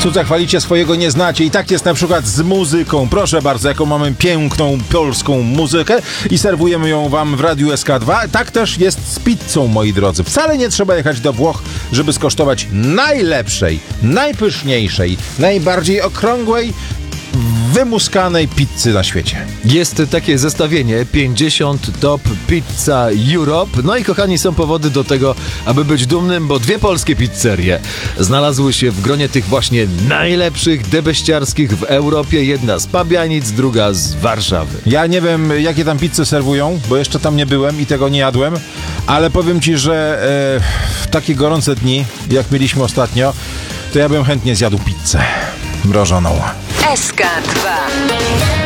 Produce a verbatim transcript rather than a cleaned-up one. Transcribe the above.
Cudze chwalicie, swojego nie znacie. I tak jest na przykład z muzyką. Proszę bardzo, jaką mamy piękną polską muzykę i serwujemy ją wam w Radiu S K dwa. Tak też jest z pizzą, moi drodzy. Wcale nie trzeba jechać do Włoch, żeby skosztować najlepszej, najpyszniejszej, najbardziej okrągłej, wymuskanej pizzy na świecie. Jest takie zestawienie pięćdziesiąt Top Pizza Europe. No i kochani, są powody do tego, aby być dumnym, bo dwie polskie pizzerie znalazły się w gronie tych właśnie najlepszych debeściarskich w Europie. Jedna z Pabianic, druga z Warszawy. Ja nie wiem, jakie tam pizze serwują, bo jeszcze tam nie byłem i tego nie jadłem, ale powiem ci, że e, w takie gorące dni, jak mieliśmy ostatnio, to ja bym chętnie zjadł pizzę mrożoną. S K dwa.